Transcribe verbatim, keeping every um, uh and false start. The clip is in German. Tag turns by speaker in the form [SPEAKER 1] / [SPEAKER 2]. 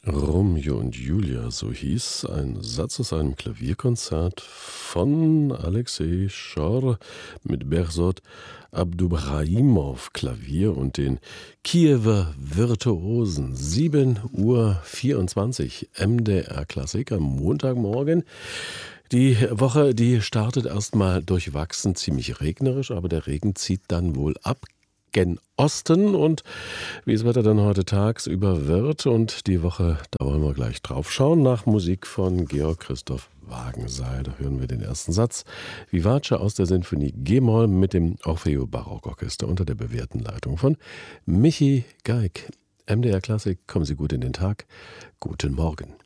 [SPEAKER 1] Romeo und Julia, so hieß ein Satz aus einem Klavierkonzert von Alexei Schor mit Behrzod Abdubrahimov Klavier und den Kiewer Virtuosen. sieben Uhr vierundzwanzig, M D R Klassik am Montagmorgen. Die Woche, die startet erstmal durchwachsen, ziemlich regnerisch, aber der Regen zieht dann wohl ab gen Osten und wie das Wetter dann heute tagsüber wird und die Woche, da wollen wir gleich drauf schauen, nach Musik von Georg Christoph Wagenseil. Da hören wir den ersten Satz. Vivace aus der Sinfonie G-Moll mit dem Orfeo Barockorchester unter der bewährten Leitung von Michi Geig. M D R Klassik, kommen Sie gut in den Tag. Guten Morgen.